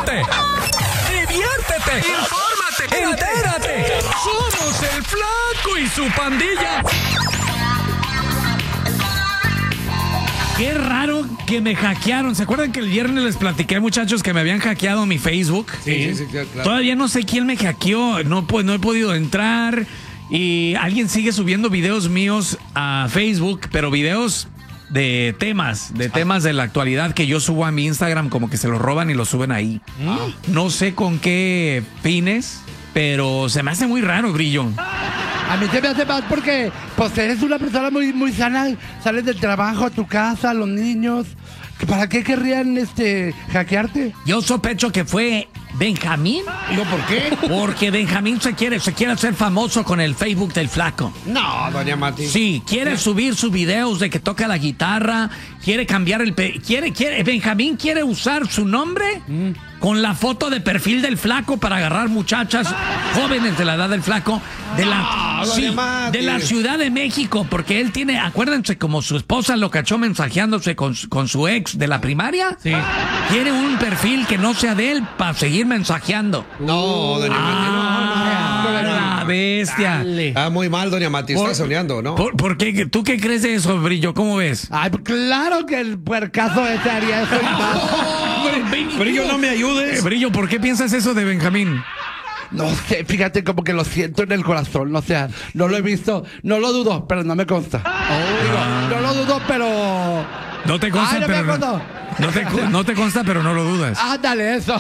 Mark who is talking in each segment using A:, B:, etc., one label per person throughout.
A: Ríete, diviértete, infórmate, entérate. Somos el Flaco y su pandilla. Qué raro que me hackearon. ¿Se acuerdan que el viernes les platiqué, muchachos, que me habían hackeado mi Facebook?
B: Sí, claro.
A: Todavía no sé quién me hackeó. No he podido entrar. Y alguien sigue subiendo videos míos a Facebook, pero videos de temas de la actualidad que yo subo a mi Instagram, como que se los roban y los suben ahí. No sé con qué fines, pero se me hace muy raro, Brillo.
C: A mí se me hace mal porque pues eres una persona muy, muy sana, sales del trabajo a tu casa, los niños. ¿Para qué querrían hackearte?
A: Yo sospecho que fue Benjamín.
B: ¿No por qué?
A: Porque Benjamín se quiere hacer famoso con el Facebook del Flaco.
B: No, doña Mati.
A: Sí, quiere subir sus videos de que toca la guitarra, quiere cambiar Benjamín quiere usar su nombre con la foto de perfil del Flaco para agarrar muchachas jóvenes de la edad del Flaco de la Ciudad de México, porque él tiene, acuérdense, como su esposa lo cachó mensajeándose con su ex de la primaria,
B: sí.
A: Quiere un perfil que no sea de él para seguir mensajeando.
B: No, doña Mati,
A: la bestia.
B: Dale. Muy mal, doña Mati, está soñando, ¿no?
A: ¿Por qué? ¿Tú qué crees de eso, Brillo? ¿Cómo ves?
C: Ay, claro que el puercazo ese haría eso.
B: Brillo, no me ayudes.
A: Brillo, ¿por qué piensas eso de Benjamín?
C: No sé, fíjate, como que lo siento en el corazón, o sea, no lo he visto, no lo dudo, pero no me consta. No lo dudo, pero...
A: No te consta,
C: Ay,
A: no te consta, pero no lo dudas.
C: Ándale, eso.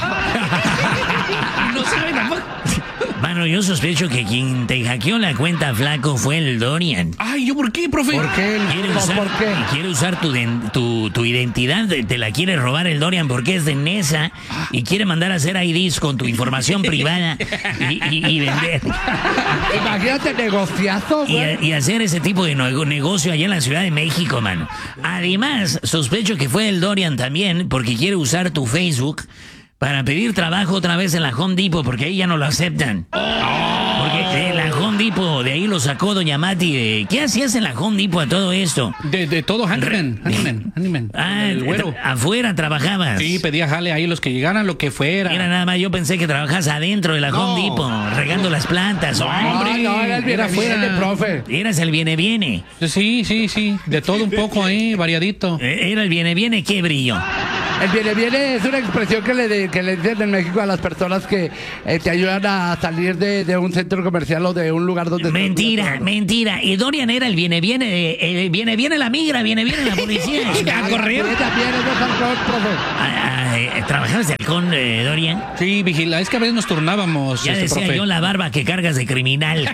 A: No sabe nada. Mano, yo sospecho que quien te hackeó la cuenta, Flaco, fue el Dorian.
B: Ay, ¿yo por qué, profe?
C: ¿Por qué?
A: Quiere usar tu identidad, te la quiere robar el Dorian porque es de Nesa y quiere mandar a hacer IDs con tu información privada y vender.
C: Imagínate, negociazo, güey.
A: Y hacer ese tipo de negocio allá en la Ciudad de México, mano. Además, sospecho que fue el Dorian también porque quiere usar tu Facebook para pedir trabajo otra vez en la Home Depot, porque ahí ya no lo aceptan. Porque la Home Depot, de ahí lo sacó doña Mati. ¿Qué hacías en la Home Depot a todo esto?
D: De todo, handyman.
A: El güero. Afuera trabajabas.
D: Sí, pedía jale ahí los que llegaran, lo que fuera.
A: Mira, nada más, yo pensé que trabajas adentro de la Home Depot, regando las plantas.
C: Hombre, no, era el viene, profe.
A: Eras el viene.
D: Sí, de todo un poco ahí, variadito.
A: ¿Era el viene qué, Brillo?
C: El viene es una expresión que le dicen en México a las personas que te ayudan a salir de un centro comercial o de un lugar donde...
A: Mentira. Y Dorian era el viene la migra, viene la policía.
D: A correr.
A: ¿Trabajabas de halcón, Dorian?
D: Sí, vigila, es que a veces nos turnábamos.
A: Ya decía
D: profe.
A: yo la barba que cargas de criminal.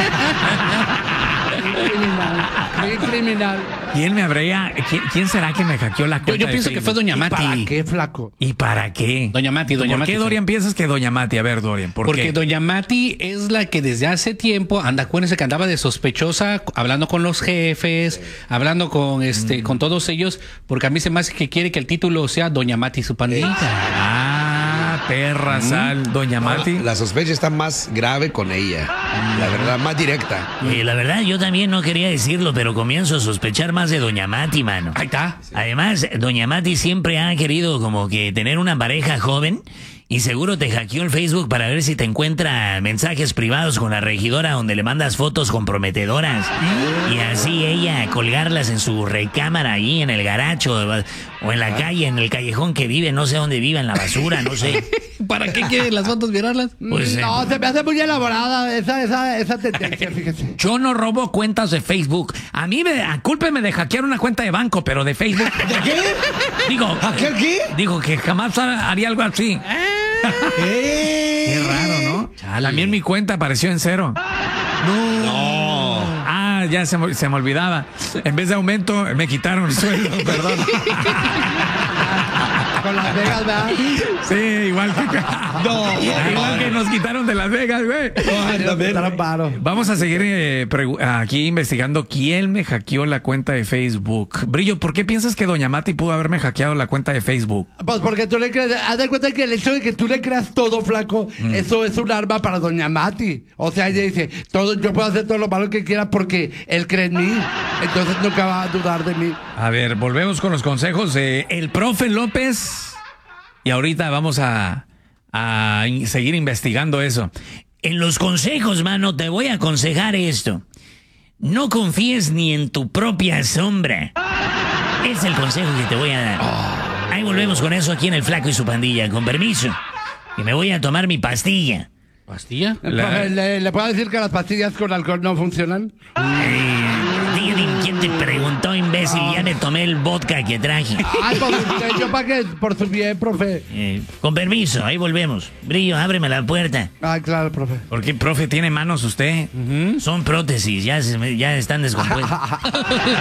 C: Criminal.
A: ¿Quién será que me hackeó la cuenta?
D: Yo pienso que fue doña Mati.
C: ¿Para qué, Flaco?
A: ¿Y para qué?
D: Doña Mati.
A: ¿Por qué, Dorian, piensas que doña Mati? A ver, Dorian, ¿por qué?
D: Porque doña Mati es la que desde hace tiempo acuérdense que andaba de sospechosa, hablando con los jefes, hablando con con todos ellos, porque a mí se me hace que quiere que el título sea Doña Mati y su pandilla.
A: Perra sal, doña Mati.
B: La sospecha está más grave con ella. La verdad, más directa.
A: La verdad, yo también no quería decirlo, pero comienzo a sospechar más de doña Mati, mano.
D: Ahí está.
A: Además, doña Mati siempre ha querido como que tener una pareja joven. Y seguro te hackeó el Facebook para ver si te encuentra mensajes privados con la regidora donde le mandas fotos comprometedoras. Y así ella colgarlas en su recámara ahí en el garacho o en la calle, en el callejón que vive, no sé dónde vive, en la basura, no sé.
D: ¿Para qué quiere las fotos virarlas?
A: Pues,
C: no, se me hace muy elaborada esa tendencia, fíjese.
A: Yo no robo cuentas de Facebook. A mí cúlpeme de hackear una cuenta de banco, pero de Facebook.
B: ¿De qué? ¿Hackear qué?
A: Digo que jamás haría algo así. Qué raro, ¿no? También mi cuenta apareció en cero. No. Ya se me olvidaba. En vez de aumento, me quitaron el sueldo, perdón.
C: Con Las Vegas, ¿verdad?
A: Sí, igual que nos quitaron de Las Vegas, güey. Vamos a seguir aquí investigando quién me hackeó la cuenta de Facebook. Brillo, ¿por qué piensas que doña Mati pudo haberme hackeado la cuenta de Facebook?
C: Pues porque tú le crees, haz de cuenta que el hecho de que tú le creas todo, Flaco, eso es un arma para doña Mati. O sea, ella dice, yo puedo hacer todo lo malo que quiera porque él cree en mí. Entonces nunca va a dudar de mí.
A: A ver, volvemos con los consejos de el profe López. Y ahorita vamos a seguir investigando eso. En los consejos, mano, te voy a aconsejar esto. No confíes ni en tu propia sombra. Es el consejo que te voy a dar. Ahí volvemos con eso aquí en El Flaco y su pandilla. Con permiso. Y me voy a tomar mi pastilla.
D: ¿Pastilla?
C: Profe, ¿le puedo decir que las pastillas con alcohol no funcionan?
A: ¿Quién te preguntó, imbécil? Ya me tomé el vodka que traje.
C: Ay, yo para qué, por su bien, profe.
A: Con permiso, ahí volvemos. Brillo, ábreme la puerta.
C: Ah, claro, profe.
A: ¿Por qué, profe, tiene manos usted? Son prótesis, ya están descompuestas.